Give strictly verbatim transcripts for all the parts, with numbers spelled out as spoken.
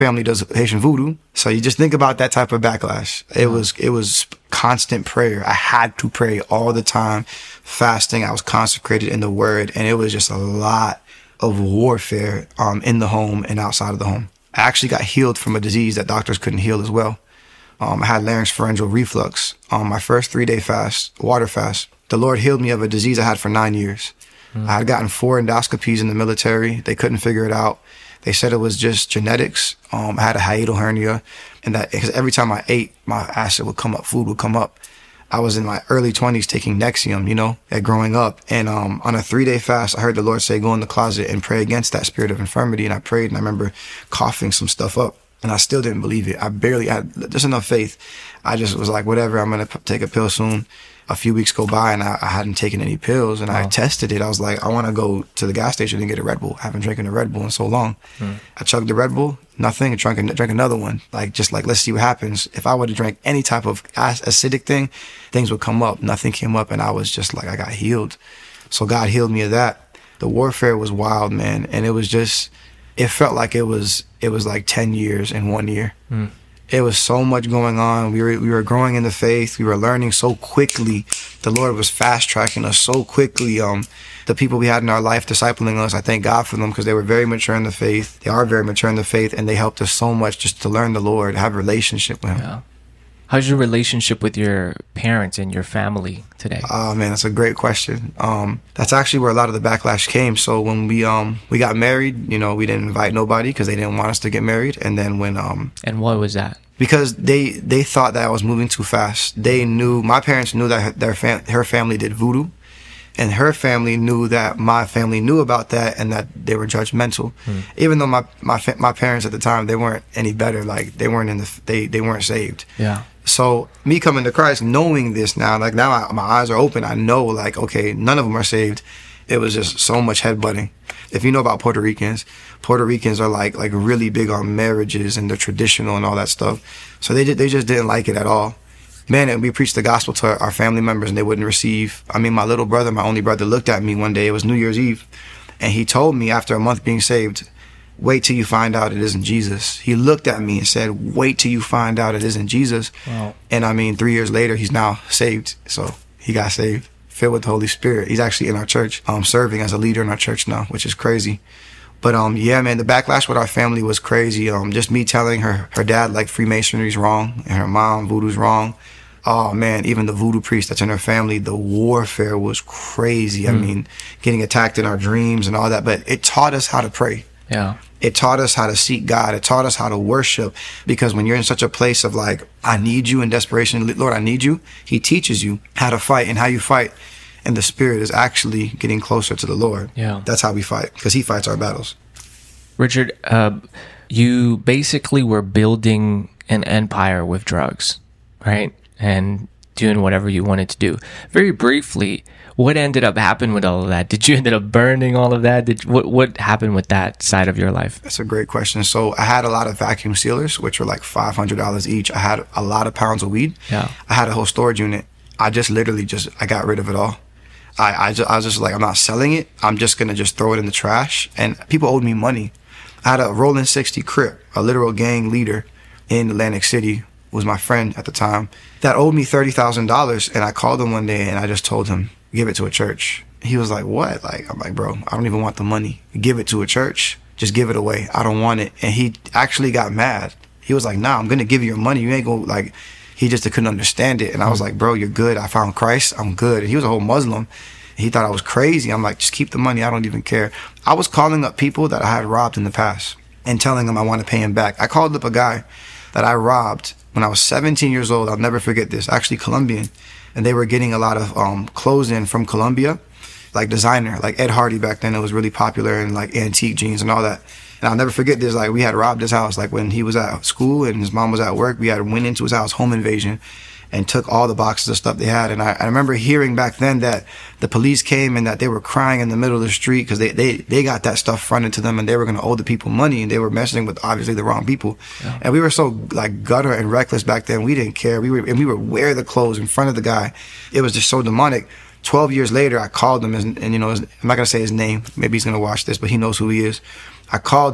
family does Haitian voodoo. So you just think about that type of backlash. It was, it was constant prayer. I had to pray all the time, fasting. I was consecrated in the word, and it was just a lot of warfare, um, in the home and outside of the home. I actually got healed from a disease that doctors couldn't heal as well. Um, I had larynx-pharyngeal reflux on my first three day fast, water fast. The Lord healed me of a disease I had for nine years. Mm. I had gotten four endoscopies in the military. They couldn't figure it out. They said it was just genetics. Um, I had a hiatal hernia, and that because every time I ate, my acid would come up, food would come up. I was in my early twenties taking Nexium, you know, at growing up. And um, on a three-day fast, I heard the Lord say, go in the closet and pray against that spirit of infirmity. And I prayed, and I remember coughing some stuff up. And I still didn't believe it. I barely had just enough faith. I just was like, whatever, I'm going to p- take a pill soon. A few weeks go by, and I, I hadn't taken any pills, and wow. I tested it. I was like, I want to go to the gas station and get a Red Bull. I haven't drinking a Red Bull in so long. Mm. I chugged the Red Bull, nothing, and drank, drank another one. Like, just like, let's see what happens. If I would have drank any type of acidic thing, things would come up. Nothing came up, and I was just like, I got healed. So God healed me of that. The warfare was wild, man, and it was just, it felt like it was, it was like ten years in one year. Mm. It was so much going on. We were we were growing in the faith. We were learning so quickly. The Lord was fast tracking us so quickly. Um, the people we had in our life discipling us, I thank God for them because they were very mature in the faith. They are very mature in the faith, and they helped us so much just to learn the Lord, have a relationship with Him. Yeah. How's your relationship with your parents and your family today? Oh man, that's a great question. Um, that's actually where a lot of the backlash came. So when we um we got married, you know, we didn't invite nobody because they didn't want us to get married. And then when um and why was that? Because they they thought that I was moving too fast. They knew, my parents knew that their fam- her family did voodoo, and her family knew that my family knew about that and that they were judgmental. Hmm. Even though my my fa- my parents at the time, they weren't any better. Like they weren't in the they they weren't saved. Yeah. So me coming to Christ, knowing this now, like now I, my eyes are open. I know, like, okay, none of them are saved. It was just so much headbutting. If you know about Puerto Ricans, Puerto Ricans are like like really big on marriages and the traditional and all that stuff. So they did, they just didn't like it at all. Man, and we preached the gospel to our, our family members, and they wouldn't receive. I mean, my little brother, my only brother, looked at me one day. It was New Year's Eve, and he told me after a month being saved, wait till you find out it isn't Jesus. He looked at me and said, wait till you find out it isn't Jesus. Wow. And I mean, three years later, he's now saved. So he got saved, filled with the Holy Spirit. He's actually in our church, um, serving as a leader in our church now, which is crazy. But um, yeah, man, the backlash with our family was crazy. Um, just me telling her, her dad, like, Freemasonry's wrong, and her mom, voodoo's wrong. Oh man, even the voodoo priest that's in her family, the warfare was crazy. Mm. I mean, getting attacked in our dreams and all that. But it taught us how to pray. Yeah. It taught us how to seek God. It taught us how to worship, because when you're in such a place of like, I need you in desperation, Lord, I need you, He teaches you how to fight, and how you fight in the Spirit is actually getting closer to the Lord. Yeah. That's how we fight, because He fights our battles. Richard, uh, you basically were building an empire with drugs, right? And doing whatever you wanted to do. Very briefly, what ended up happening with all of that? Did you end up burning all of that? Did what what happened with that side of your life? That's a great question. So I had a lot of vacuum sealers, which were like five hundred dollars each. I had a lot of pounds of weed. Yeah. I had a whole storage unit. I just literally just, I got rid of it all. I, I, just, I was just like, I'm not selling it. I'm just going to just throw it in the trash. And people owed me money. I had a Rolling sixty Crip, a literal gang leader in Atlantic City, was my friend at the time, that owed me thirty thousand dollars. And I called him one day and I just told him, give it to a church. He was like, what? Like, I'm like, bro, I don't even want the money. Give it to a church. Just give it away. I don't want it. And he actually got mad. He was like, nah, I'm going to give you your money. You ain't going to, like, he just couldn't understand it. And I was like, bro, you're good. I found Christ. I'm good. And he was a whole Muslim. He thought I was crazy. I'm like, just keep the money. I don't even care. I was calling up people that I had robbed in the past and telling them I want to pay him back. I called up a guy that I robbed when I was seventeen years old. I'll never forget this. Actually Colombian. And they were getting a lot of um, clothes in from Colombia, like designer, like Ed Hardy back then. It was really popular, and like antique jeans and all that. And I'll never forget this. Like, we had robbed his house. Like, when he was at school and his mom was at work, we had went into his house, home invasion, and took all the boxes of stuff they had. And I, I remember hearing back then that the police came and that they were crying in the middle of the street because they, they, they got that stuff fronted to them, and they were going to owe the people money, and they were messing with obviously the wrong people. Yeah. And we were so like gutter and reckless back then. We didn't care. We were, and we would wear the clothes in front of the guy. It was just so demonic. Twelve years later, I called him, and, and you know, I'm not going to say his name. Maybe he's going to watch this, but he knows who he is. I called him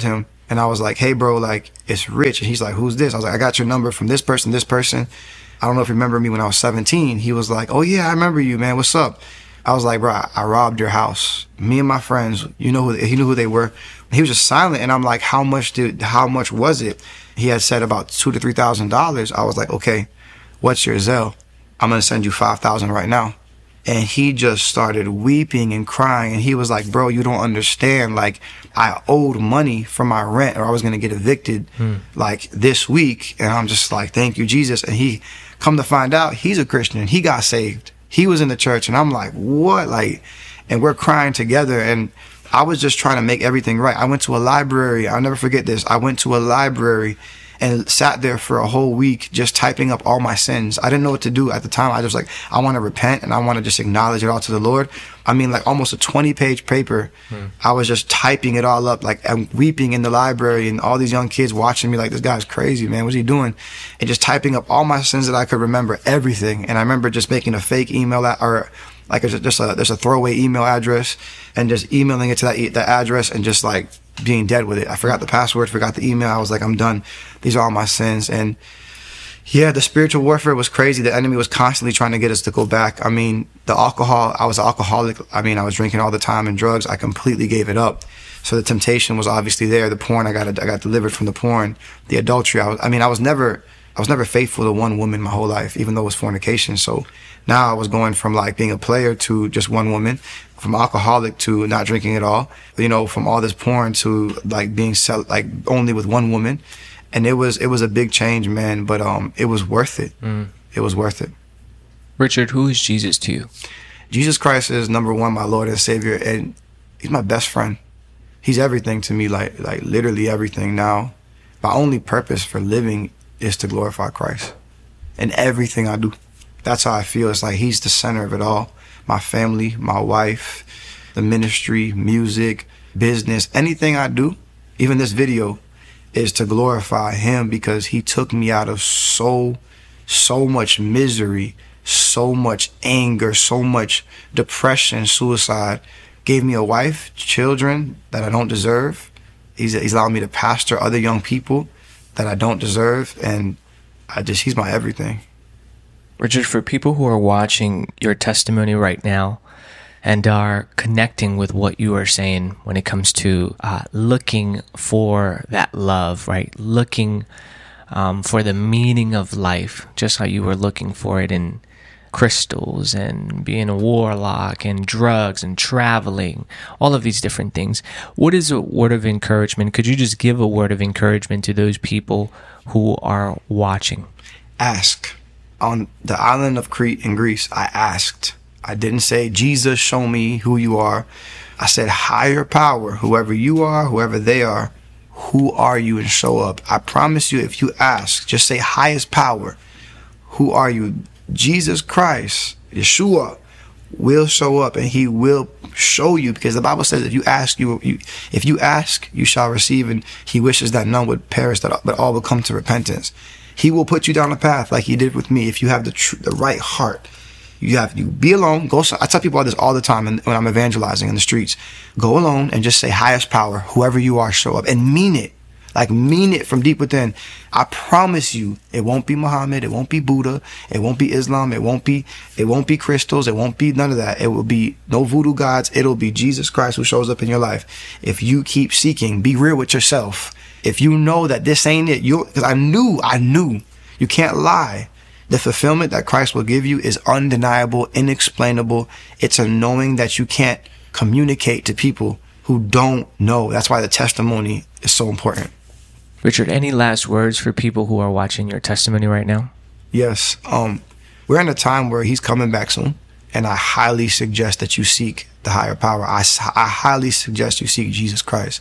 And I was like, hey, bro, like, it's Rich. And he's like, who's this? I was like, I got your number from this person, this person. I don't know if you remember me when I was seventeen. He was like, oh, yeah, I remember you, man. What's up? I was like, bro, I, I robbed your house. Me and my friends, you know who, he knew who they were. He was just silent. And I'm like, how much did, how much was it? He had said about two to three thousand dollars. I was like, okay, what's your Zelle? I'm going to send you five thousand right now. And he just started weeping and crying. And he was like, bro, you don't understand. Like, I owed money for my rent or I was going to get evicted hmm. like this week. And I'm just like, thank you, Jesus. And he come to find out he's a Christian. He got saved. He was in the church. And I'm like, what? Like, and we're crying together. And I was just trying to make everything right. I went to a library. I'll never forget this. I went to a library and sat there for a whole week just typing up all my sins. I didn't know what to do at the time. I just like, I want to repent and I want to just acknowledge it all to the Lord. I mean, like almost a twenty page paper. Hmm. I was just typing it all up, like I'm weeping in the library and all these young kids watching me like, this guy's crazy, man. What's he doing? And just typing up all my sins that I could remember, everything. And I remember just making a fake email that, or like a, just a, there's a throwaway email address and just emailing it to that, that address and just like being dead with it. I forgot the password, forgot the email. I was like, I'm done. These are all my sins. And yeah, the spiritual warfare was crazy. The enemy was constantly trying to get us to go back. I mean, the alcohol, I was an alcoholic. I mean, I was drinking all the time, and drugs, I completely gave it up. So the temptation was obviously there. The porn, I got I got delivered from the porn. The adultery, I was, I mean, I was never, I was never faithful to one woman my whole life, even though it was fornication. So now I was going from like being a player to just one woman, from alcoholic to not drinking at all, you know, from all this porn to like being sell, like only with one woman. And it was, it was a big change, man, but um, it was worth it. Mm. It was worth it. Richard, who is Jesus to you? Jesus Christ is number one, my Lord and Savior, and he's my best friend. He's everything to me, like, like literally everything now. My only purpose for living is to glorify Christ in everything I do. That's how I feel. It's like he's the center of it all. My family, my wife, the ministry, music, business, anything I do, even this video, is to glorify him because he took me out of so, so much misery, so much anger, so much depression, suicide. Gave me a wife, children that I don't deserve. He's, he's allowed me to pastor other young people that I don't deserve. And I just, he's my everything. Richard, for people who are watching your testimony right now and are connecting with what you are saying when it comes to uh, looking for that love, right? Looking um, for the meaning of life, just how you were looking for it in crystals and being a warlock and drugs and traveling, all of these different things. What is a word of encouragement? Could you just give a word of encouragement to those people who are watching? Ask. On the island of Crete in Greece, I asked. I didn't say, Jesus, show me who you are. I said, higher power, whoever you are, whoever they are, who are you, and show up. I promise you, if you ask, just say highest power, who are you? Jesus Christ, Yeshua, will show up and he will show you, because the Bible says if you ask, you, you if you ask, you shall receive, and he wishes that none would perish, that but all will come to repentance. He will put you down a path like he did with me if you have the tr- the right heart. You have you be alone. Go. I tell people this all the time when I'm evangelizing in the streets. Go alone and just say, highest power, whoever you are, show up, and mean it. Like mean it from deep within. I promise you, it won't be Muhammad, it won't be Buddha, it won't be Islam, it won't be it won't be crystals, it won't be none of that. It will be no voodoo gods. It'll be Jesus Christ who shows up in your life. If you keep seeking, be real with yourself. If you know that this ain't it, you because I knew, I knew you can't lie. The fulfillment that Christ will give you is undeniable, inexplainable. It's a knowing that you can't communicate to people who don't know. That's why the testimony is so important. Richard, any last words for people who are watching your testimony right now? Yes. Um, we're in a time where he's coming back soon, and I highly suggest that you seek the higher power. I, I highly suggest you seek Jesus Christ.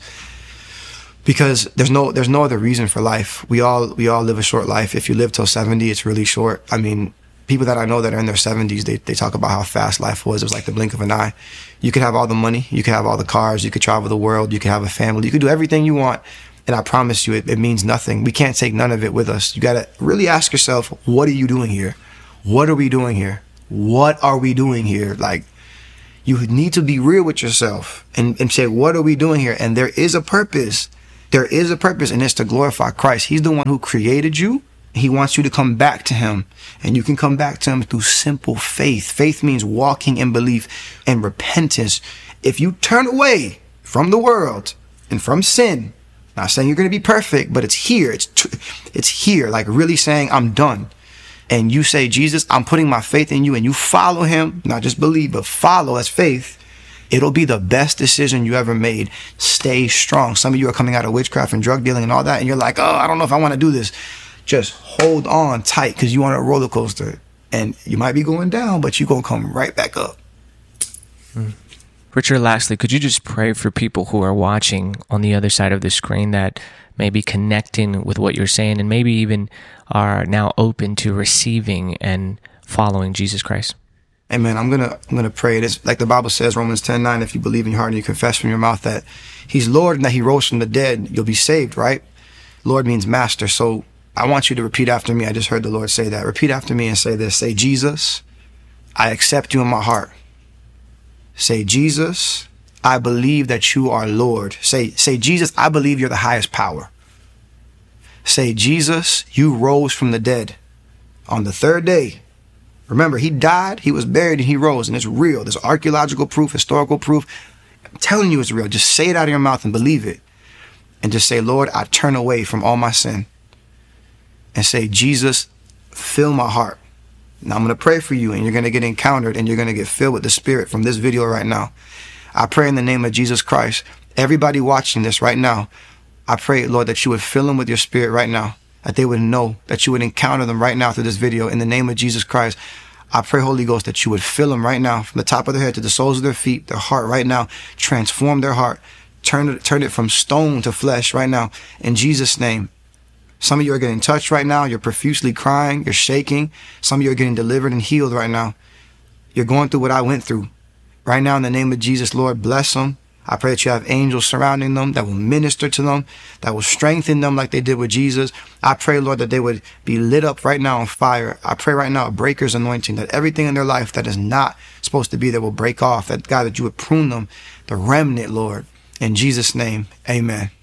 Because there's no there's no other reason for life. We all we all live a short life. If you live till seventy, it's really short. I mean, people that I know that are in their seventies, they they talk about how fast life was. It was like the blink of an eye. You could have all the money, you could have all the cars, you could travel the world, you could have a family, you could do everything you want. And I promise you, it, it means nothing. We can't take none of it with us. You gotta really ask yourself, what are you doing here? What are we doing here? What are we doing here? Like, you need to be real with yourself and, and say, what are we doing here? And there is a purpose. There is a purpose, and it's to glorify Christ. He's the one who created you. He wants you to come back to him, and you can come back to him through simple faith. Faith means walking in belief and repentance. If you turn away from the world and from sin, not saying you're going to be perfect, but it's here. It's t- it's here, like really saying, I'm done. And you say, Jesus, I'm putting my faith in you, and you follow him, not just believe, but follow as faith. It'll be the best decision you ever made. Stay strong. Some of you are coming out of witchcraft and drug dealing and all that, and you're like, oh, I don't know if I want to do this. Just hold on tight, because you're on a roller coaster, and you might be going down, but you're going to come right back up. Mm. Richard, lastly, could you just pray for people who are watching on the other side of the screen that may be connecting with what you're saying and maybe even are now open to receiving and following Jesus Christ? Amen. I'm gonna I'm gonna pray. It's like the Bible says, Romans ten nine, if you believe in your heart and you confess from your mouth that he's Lord and that he rose from the dead, you'll be saved, right? Lord means master. So I want you to repeat after me. I just heard the Lord say that. Repeat after me and say this. Say, Jesus, I accept you in my heart. Say, Jesus, I believe that you are Lord. Say, say, Jesus, I believe you're the highest power. Say, Jesus, you rose from the dead on the third day. Remember, he died, he was buried, and he rose, and it's real. There's archaeological proof, historical proof. I'm telling you it's real. Just say it out of your mouth and believe it. And just say, Lord, I turn away from all my sin. And say, Jesus, fill my heart. Now I'm going to pray for you, and you're going to get encountered, and you're going to get filled with the Spirit from this video right now. I pray in the name of Jesus Christ, everybody watching this right now, I pray, Lord, that you would fill them with your Spirit right now, that they would know, that you would encounter them right now through this video. In the name of Jesus Christ, I pray, Holy Ghost, that you would fill them right now from the top of their head to the soles of their feet, their heart right now. Transform their heart. Turn it, turn it from stone to flesh right now. In Jesus' name. Some of you are getting touched right now. You're profusely crying. You're shaking. Some of you are getting delivered and healed right now. You're going through what I went through. Right now, in the name of Jesus, Lord, bless them. I pray that you have angels surrounding them that will minister to them, that will strengthen them like they did with Jesus. I pray, Lord, that they would be lit up right now on fire. I pray right now a breaker's anointing, that everything in their life that is not supposed to be there will break off. That, God, that you would prune them, the remnant, Lord. In Jesus' name, amen.